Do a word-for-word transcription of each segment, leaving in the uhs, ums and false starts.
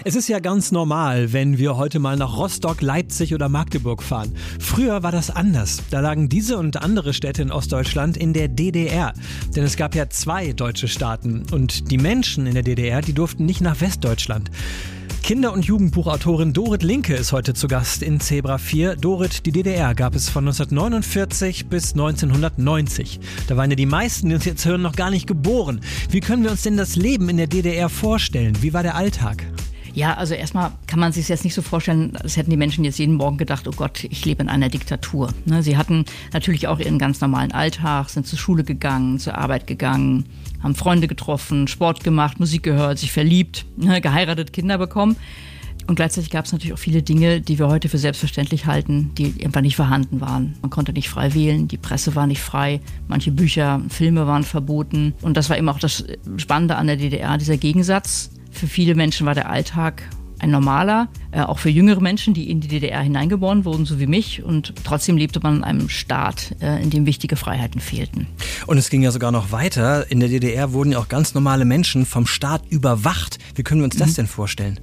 Es ist ja ganz normal, wenn wir heute mal nach Rostock, Leipzig oder Magdeburg fahren. Früher war das anders. Da lagen diese und andere Städte in Ostdeutschland in der D D R. Denn es gab ja zwei deutsche Staaten. Und die Menschen in der D D R, die durften nicht nach Westdeutschland. Kinder- und Jugendbuchautorin Dorit Linke ist heute zu Gast in Zebra vier. Dorit, die D D R gab es von neunzehnhundertneunundvierzig bis neunzehnhundertneunzig. Da waren ja die meisten, die uns jetzt hören, noch gar nicht geboren. Wie können wir uns denn das Leben in der D D R vorstellen? Wie war der Alltag? Ja, also erstmal kann man sich es jetzt nicht so vorstellen, als hätten die Menschen jetzt jeden Morgen gedacht, oh Gott, ich lebe in einer Diktatur. Sie hatten natürlich auch ihren ganz normalen Alltag, sind zur Schule gegangen, zur Arbeit gegangen, haben Freunde getroffen, Sport gemacht, Musik gehört, sich verliebt, geheiratet, Kinder bekommen. Und gleichzeitig gab es natürlich auch viele Dinge, die wir heute für selbstverständlich halten, die einfach nicht vorhanden waren. Man konnte nicht frei wählen, die Presse war nicht frei, manche Bücher, Filme waren verboten. Und das war eben auch das Spannende an der D D R, dieser Gegensatz. Für viele Menschen war der Alltag ein normaler, äh, auch für jüngere Menschen, die in die D D R hineingeboren wurden, so wie mich. Und trotzdem lebte man in einem Staat, äh, in dem wichtige Freiheiten fehlten. Und es ging ja sogar noch weiter. In der D D R wurden ja auch ganz normale Menschen vom Staat überwacht. Wie können wir uns das mhm. denn vorstellen?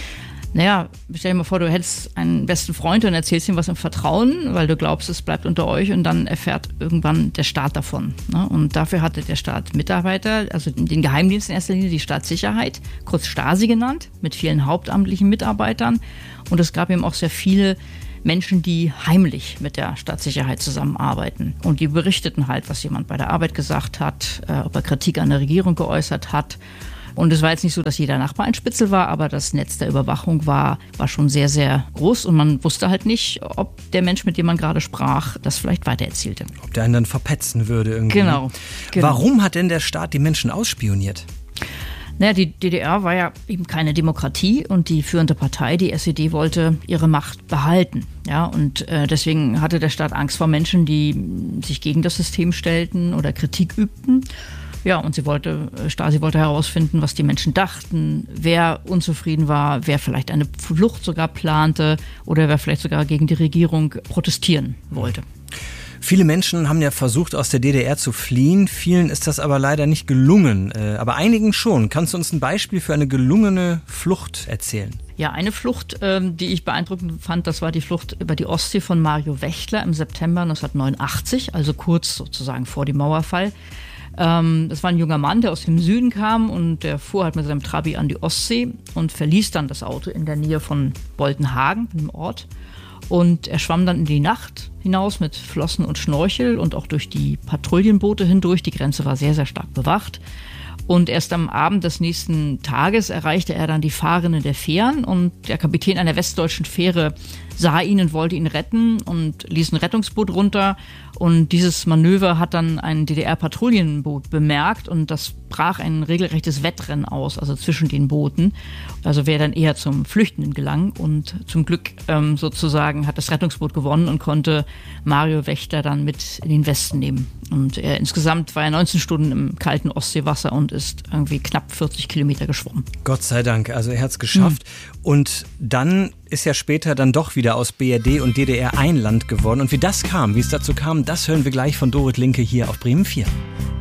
Naja, stell dir mal vor, du hättest einen besten Freund und erzählst ihm was im Vertrauen, weil du glaubst, es bleibt unter euch, und dann erfährt irgendwann der Staat davon. Ne? Und dafür hatte der Staat Mitarbeiter, also den Geheimdienst in erster Linie, die Staatssicherheit, kurz Stasi genannt, mit vielen hauptamtlichen Mitarbeitern. Und es gab eben auch sehr viele Menschen, die heimlich mit der Staatssicherheit zusammenarbeiten. Und die berichteten halt, was jemand bei der Arbeit gesagt hat, äh, ob er Kritik an der Regierung geäußert hat. Und es war jetzt nicht so, dass jeder Nachbar ein Spitzel war, aber das Netz der Überwachung war, war schon sehr, sehr groß. Und man wusste halt nicht, ob der Mensch, mit dem man gerade sprach, das vielleicht weitererzählte. Ob der einen dann verpetzen würde irgendwie. Genau, genau. Warum hat denn der Staat die Menschen ausspioniert? Naja, die D D R war ja eben keine Demokratie, und die führende Partei, die S E D, wollte ihre Macht behalten. Ja, und äh, deswegen hatte der Staat Angst vor Menschen, die sich gegen das System stellten oder Kritik übten. Ja, und sie wollte, Stasi wollte herausfinden, was die Menschen dachten, wer unzufrieden war, wer vielleicht eine Flucht sogar plante oder wer vielleicht sogar gegen die Regierung protestieren wollte. Viele Menschen haben ja versucht, aus der D D R zu fliehen. Vielen ist das aber leider nicht gelungen. Aber einigen schon. Kannst du uns ein Beispiel für eine gelungene Flucht erzählen? Ja, eine Flucht, ähm, die ich beeindruckend fand, das war die Flucht über die Ostsee von Mario Wächtler im September neunzehnhundertneunundachtzig, also kurz sozusagen vor dem Mauerfall. Ähm, das war ein junger Mann, der aus dem Süden kam, und der fuhr halt mit seinem Trabi an die Ostsee und verließ dann das Auto in der Nähe von Boltenhagen, dem Ort. Und er schwamm dann in die Nacht hinaus mit Flossen und Schnorchel und auch durch die Patrouillenboote hindurch. Die Grenze war sehr, sehr stark bewacht. Und erst am Abend des nächsten Tages erreichte er dann die Fahrerinnen der Fähren, und der Kapitän einer westdeutschen Fähre sah ihn und wollte ihn retten und ließ ein Rettungsboot runter. Und dieses Manöver hat dann ein D D R-Patrouillenboot bemerkt, und das brach ein regelrechtes Wettrennen aus, also zwischen den Booten. Also wer dann eher zum Flüchtenden gelang. Und zum Glück ähm, sozusagen hat das Rettungsboot gewonnen und konnte Mario Wächtler dann mit in den Westen nehmen. Und er, insgesamt war er neunzehn Stunden im kalten Ostseewasser und ist irgendwie knapp vierzig Kilometer geschwommen. Gott sei Dank, also er hat es geschafft. Mhm. Und dann ist ja später dann doch wieder aus B R D und D D R ein Land geworden. Und wie das kam, wie es dazu kam, das hören wir gleich von Dorit Linke hier auf Bremen vier.